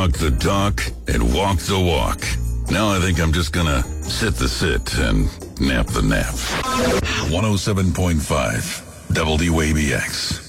talk the talk and walk the walk. Now I think I'm just gonna sit the sit and nap the nap. 107.5 WABX.